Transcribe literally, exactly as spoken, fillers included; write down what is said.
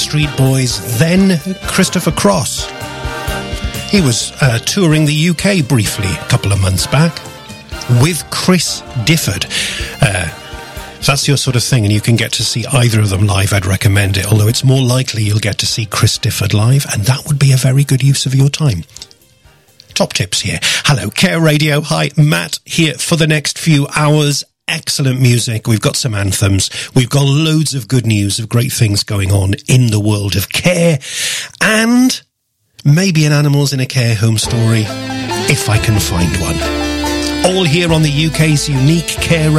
Backstreet Boys, then Christopher Cross. He was uh, touring the U K briefly a couple of months back with Chris Difford. Uh, if that's your sort of thing and you can get to see either of them live, I'd recommend it, although it's more likely you'll get to see Chris Difford live, and that would be a very good use of your time. Top tips here. Hello, Care Radio. Hi, Matt here for the next few hours. Excellent music. We've got some anthems. We've got loads of good news of great things going on in the world of care, and maybe an Animals in a Care Home story, if I can find one. All here on the U K's unique Care